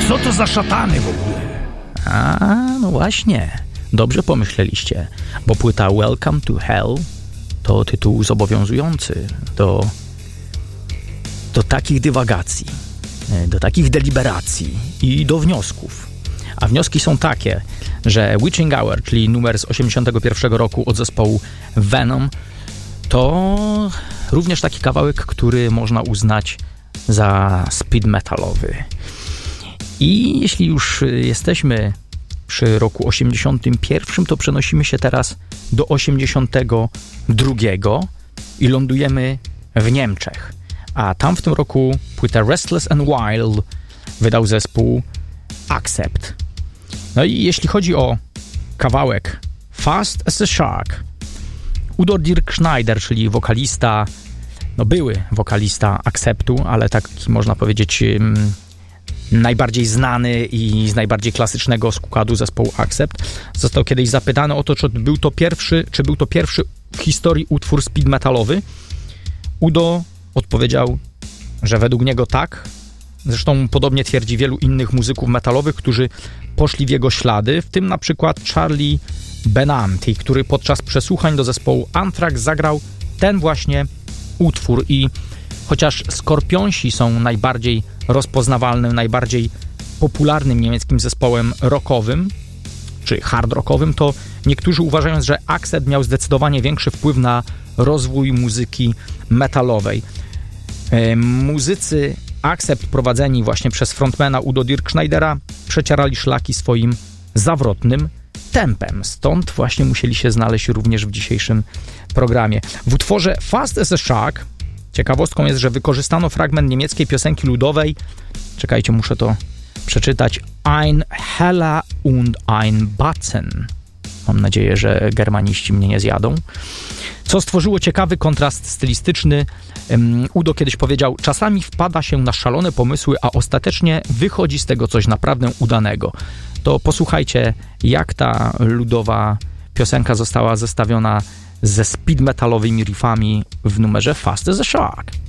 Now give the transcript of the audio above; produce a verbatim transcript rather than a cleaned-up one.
Co to za szatany w ogóle? A, no właśnie. Dobrze pomyśleliście, bo płyta Welcome to Hell to tytuł zobowiązujący do, do takich dywagacji, do takich deliberacji i do wniosków. A wnioski są takie, że Witching Hour, czyli numer z osiemdziesiątego pierwszego roku od zespołu Venom, to również taki kawałek, który można uznać za speed metalowy. I jeśli już jesteśmy przy roku osiemdziesiątym pierwszym, to przenosimy się teraz do osiemdziesiątego drugiego i lądujemy w Niemczech. A tam w tym roku płytę Restless and Wild wydał zespół Accept. No i jeśli chodzi o kawałek Fast as a Shark, Udo Dirk Schneider, czyli wokalista, no były wokalista Acceptu, ale taki można powiedzieć um, najbardziej znany i z najbardziej klasycznego składu zespołu Accept, został kiedyś zapytany o to, czy był to pierwszy, czy był to pierwszy w historii utwór speed metalowy. Udo odpowiedział, że według niego tak. Zresztą podobnie twierdzi wielu innych muzyków metalowych, którzy poszli w jego ślady, w tym na przykład Charlie Benanti, który podczas przesłuchań do zespołu Anthrax zagrał ten właśnie utwór. I chociaż Skorpionsi są najbardziej rozpoznawalnym, najbardziej popularnym niemieckim zespołem rockowym, czy hard rockowym, to niektórzy uważają, że Accept miał zdecydowanie większy wpływ na rozwój muzyki metalowej. Yy, muzycy Accept prowadzeni właśnie przez frontmana Udo Dirk Schneidera przecierali szlaki swoim zawrotnym tempem. Stąd właśnie musieli się znaleźć również w dzisiejszym programie. W utworze Fast as a Shark ciekawostką jest, że wykorzystano fragment niemieckiej piosenki ludowej. Czekajcie, muszę to przeczytać. Ein Heller und ein Batzen. Mam nadzieję, że germaniści mnie nie zjadą. Co stworzyło ciekawy kontrast stylistyczny. Udo kiedyś powiedział, czasami wpada się na szalone pomysły, a ostatecznie wychodzi z tego coś naprawdę udanego. To posłuchajcie, jak ta ludowa piosenka została zestawiona ze speed metalowymi riffami w numerze Fast as a Shark.